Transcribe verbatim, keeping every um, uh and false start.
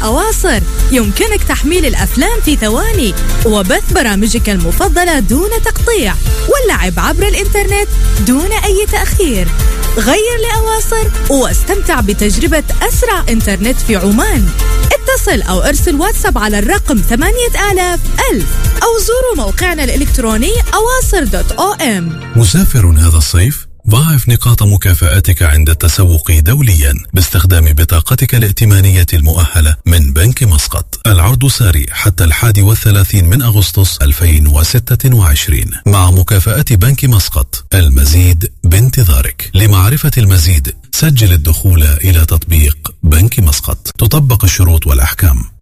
أواصر يمكنك تحميل الأفلام في ثواني وبث برامجك المفضلة دون تقطيع واللعب عبر الإنترنت دون أي تأخير. غير لأواصر واستمتع بتجربة أسرع إنترنت في عمان. اتصل أو ارسل واتساب على الرقم ثمانية آلاف ألف أو زوروا موقعنا الإلكتروني أواصر دوت أو إم. مسافر هذا الصيف؟ ضاعف نقاط مكافآتك عند التسوق دوليا باستخدام بطاقتك الائتمانية المؤهلة من بنك مسقط. العرض ساري حتى الحادي والثلاثين من أغسطس ألفين وستة وعشرين مع مكافآت بنك مسقط. المزيد بانتظارك. لمعرفة المزيد سجل الدخول إلى تطبيق بنك مسقط. تطبق الشروط والأحكام.